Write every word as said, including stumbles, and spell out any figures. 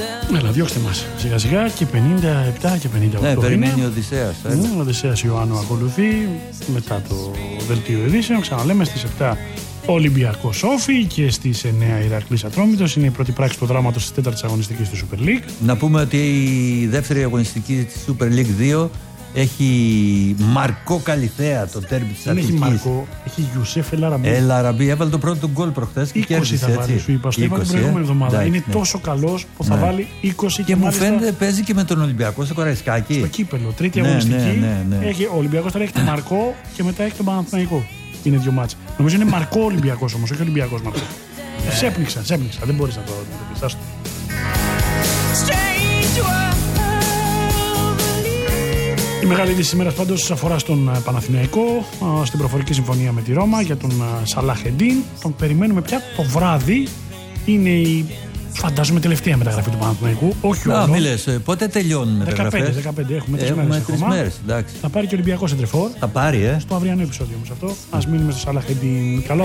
Έλα, διώξτε μας σιγά σιγά και πενήντα επτά και πενήντα οκτώ. Ναι, περιμένει ο Οδυσσέας. Ο Οδυσσέας Ιωάννου ακολουθεί μετά το δελτίο ειδήσεων. Ξαναλέμε στις επτά Ολυμπιακός Όφη και στις εννιά Ηρακλής Ατρόμητος. Είναι η πρώτη πράξη του δράματος της τέταρτης αγωνιστικής του Super League. Να πούμε ότι η δεύτερη αγωνιστική της Super League δύο έχει Μαρκό Καλιθέα, το τέρμπι της Αττικής. Δεν έχει Μαρκό, έχει Γιουσέφ Ελαραμπή. Ελαραμπή, έβαλε το πρώτο γκολ προχθές και κέρδισε. θα βάλει, σου είπα, στο είπα την προηγούμενη εβδομάδα. Εντάξει, είναι ναι. τόσο καλός που θα ναι. βάλει είκοσι και, και μου μάλιστα φαίνεται παίζει και με τον Ολυμπιακό στο Καραϊσκάκι. στο κύπελο, τρίτη ναι, αγωνιστική. Ναι, ναι, ναι. Έχει, ο Ολυμπιακός τώρα έχει τον Μαρκό και μετά έχει τον Παναθηναϊκό. Είναι δύο μάτς. Νομίζω είναι Μαρκό Ολυμπιακός όμως, όχι Ολυμπιακός Μαρκό. Σέπνιξα, σέπνιξα, δεν μπορείς να το αντιμετωπίσεις. Η μεγάλη είδηση της ημέρας πάντως αφορά στον Παναθηναϊκό, στην προφορική συμφωνία με τη Ρώμα για τον Σαλάχ-Εντίν. Τον περιμένουμε πια το βράδυ. Είναι η, φαντάζομαι, τελευταία μεταγραφή του Παναθηναϊκού. Όχι όλο. Να, μη λες, πότε τελειώνουν οι μεταγραφές? δεκαπέντε έχουμε τρεις έχουμε μέρες τρεις ακόμα. μέρες, εντάξει. Θα πάρει και ο Ολυμπιακός Σεντρεφόρ. Θα πάρει, ε. Στο αυριανό επεισόδιο όμως αυτό. Ας μείνουμε στο Σαλάχ-Εντίν. Καλό